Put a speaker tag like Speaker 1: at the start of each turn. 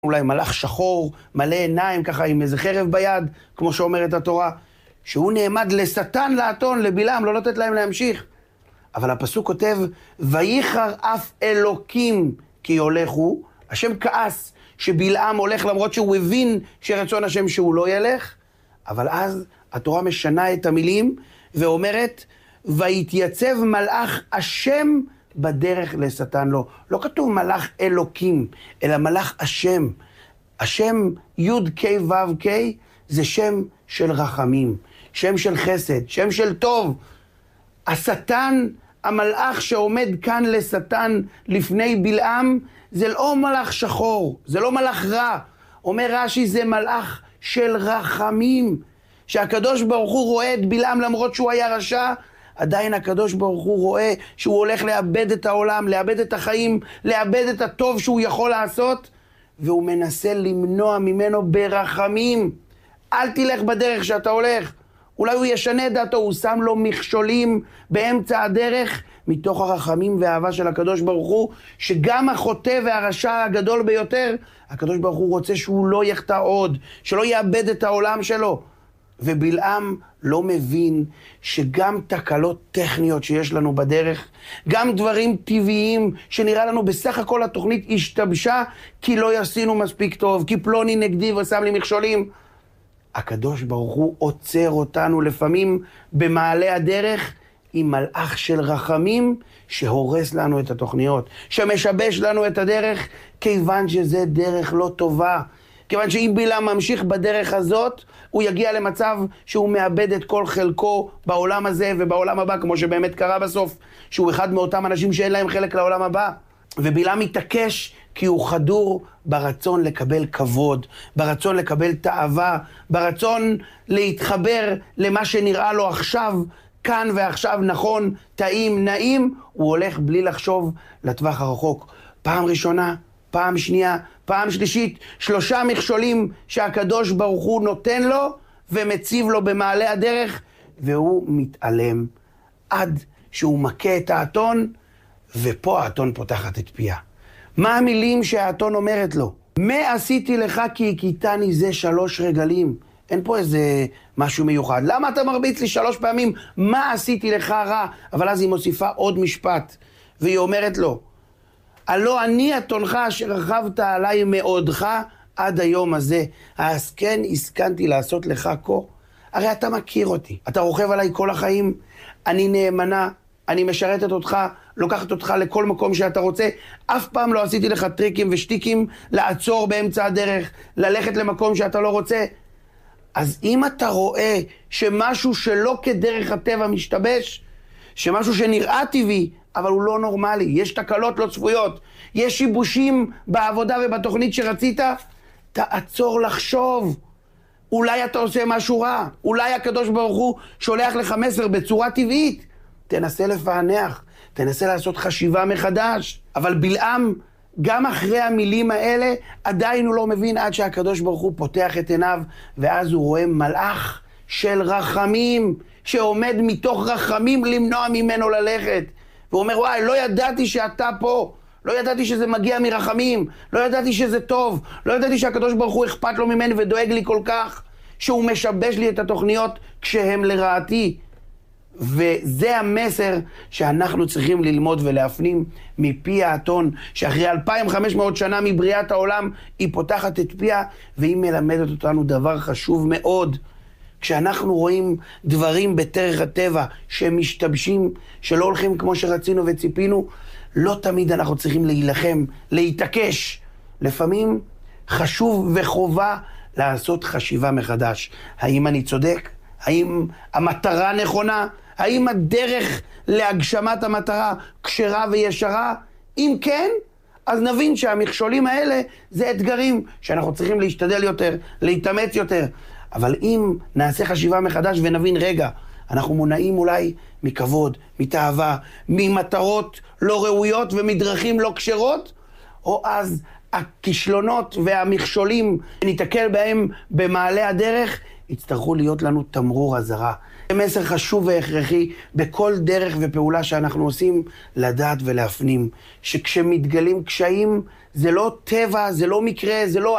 Speaker 1: אולי מלאך שחור, מלא עיניים, ככה עם איזה חרב ביד, כמו שאומרת התורה, שהוא נעמד לשטן לאתון, לבלעם, לא לתת להם להמשיך. אבל הפסוק כותב, וייחר אף אלוקים כי הולך הוא, השם כעס שבלעם הולך למרות שהוא הבין שרצון השם שהוא לא ילך, אבל אז התורה משנה את המילים ואומרת, ויתייצב מלאך השם בדרך לשטן לו. לא כתוב מלאך אלוקים, אלא מלאך השם. השם י' ק' ו' ק' זה שם של רחמים, שם של חסד, שם של טוב. השטן, המלאך שעומד כאן לשטן לפני בלעם, זה לא מלאך שחור, זה לא מלאך רע. אומר רש"י, זה מלאך של רחמים. שהקדוש ברוך הוא רואה את בלעם למרות שהוא היה רשע, עדיין הקדוש ברוך הוא רואה שהוא הולך לאבד את העולם, לאבד את החיים, לאבד את הטוב שהוא יכול לעשות, והוא מנסה למנוע ממנו ברחמים. אל תלך בדרך שאתה הולך. אולי הוא ישנה את דעתו, הוא שם לו מכשולים באמצע הדרך, מתוך הרחמים והאהבה של הקדוש ברוך הוא, שגם החוטא והרשע הגדול ביותר, הקדוש ברוך הוא רוצה שהוא לא יחטא עוד, שלא יאבד את העולם שלו. ובלעם לא מבין שגם תקלות טכניות שיש לנו בדרך, גם דברים טבעיים שנראה לנו בסך הכל התוכנית השתבשה, כי לא עשינו מספיק טוב, כי פלוני נגדי ושם לי מכשולים. הקדוש ברוך הוא עוצר אותנו לפעמים במעלה הדרך עם מלאך של רחמים שהורס לנו את התוכניות, שמשבש לנו את הדרך, כיוון שזה דרך לא טובה. כיוון שאם בלעם ממשיך בדרך הזאת, הוא יגיע למצב שהוא מאבד את כל חלקו בעולם הזה ובעולם הבא, כמו שבאמת קרה בסוף, שהוא אחד מאותם אנשים שאין להם חלק לעולם הבא. ובלעם מתעקש כי הוא חדור ברצון לקבל כבוד, ברצון לקבל תאווה, ברצון להתחבר למה שנראה לו עכשיו, כאן ועכשיו נכון, טעים, נעים, הוא הולך בלי לחשוב לטווח הרחוק. פעם ראשונה, פעם שנייה, פעם שלישית, 3 מכשולים שהקדוש ברוך הוא נותן לו ומציב לו במעלה הדרך, והוא מתעלם עד שהוא מכה את האתון, ופה האתון פותחת את פיה. מה המילים שהאתון אומרת לו? מה עשיתי לך כי הכיתני זה 3 רגלים? אין פה איזה משהו מיוחד. למה אתה מרביץ לי 3 פעמים? מה עשיתי לך רע? אבל אז היא מוסיפה עוד משפט, והיא אומרת לו, הלא אני אתונך אשר רכבת עליי מאודך עד היום הזה. העסקן הסכנתי לעשות לך כה. הרי אתה מכיר אותי, אתה רוכב עליי כל החיים, אני נאמנה, אני משרתת אותך, לוקחת אותך לכל מקום שאתה רוצה, אף פעם לא עשיתי לך טריקים ושטיקים לעצור באמצע הדרך, ללכת למקום שאתה לא רוצה. אז אם אתה רואה שמשהו שלא כדרך הטבע משתבש, שמשהו שנראה טבעי, אבל הוא לא נורמלי, יש תקלות לא צפויות, יש שיבושים בעבודה ובתוכנית שרצית, תעצור לחשוב. אולי אתה עושה משהו רע, אולי הקדוש ברוך הוא שולח לך מסר בצורה טבעית, תנסה לפענח, תנסה לעשות חשיבה מחדש. אבל בלעם, גם אחרי המילים האלה, עדיין הוא לא מבין עד שהקדוש ברוך הוא פותח את עיניו, ואז הוא רואה מלאך של רחמים, שעומד מתוך רחמים למנוע ממנו ללכת. והוא אומר, וואי, לא ידעתי שאתה פה, לא ידעתי שזה מגיע מרחמים, לא ידעתי שזה טוב, לא ידעתי שהקדוש ברוך הוא אכפת לו ממני ודואג לי כל כך, שהוא משבש לי את התוכניות כשהם לרעתי. וזה המסר שאנחנו צריכים ללמוד ולהפנים מפי האתון, שאחרי 2500 שנה מבריאת העולם היא פותחת את פיה, והיא מלמדת אותנו דבר חשוב מאוד. כשאנחנו רואים דברים בדרך הטבע שמשתבשים, שלא הולכים כמו שרצינו וציפינו, לא תמיד אנחנו צריכים להילחם, להתעקש. לפעמים חשוב וחובה לעשות חשיבה מחדש. האם אני צודק? האם המטרה נכונה? האם הדרך להגשמת המטרה כשרה וישרה? אם כן, אז נבין שהמכשולים האלה זה אתגרים שאנחנו צריכים להשתדל יותר, להתאמץ יותר. אבל אם נעשה חשיבה מחדש ונבין, רגע, אנחנו מונעים אולי מכבוד, מתאווה, ממטרות לא ראויות ומדרכים לא כשרות, או אז הכישלונות והמכשולים שניתקל בהם במעלה הדרך, יצטרכו להיות לנו תמרור אזהרה. זה מסר חשוב והכרחי בכל דרך ופעולה שאנחנו עושים, לדעת ולהפנים שכשמתגלים קשיים זה לא טבע, זה לא מקרה, זה לא